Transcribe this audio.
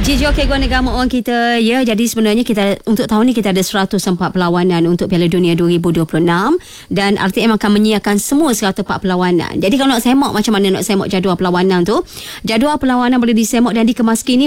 Joki Gua Negara orang kita ya. Jadi sebenarnya kita untuk tahun ni kita ada 104 perlawanan untuk Piala Dunia 2026 dan RTM akan menyiarkan semua 104 perlawanan. Jadi kalau nak semak macam mana nak semak jadual perlawanan tu, jadual perlawanan boleh disemak dan dikemas kini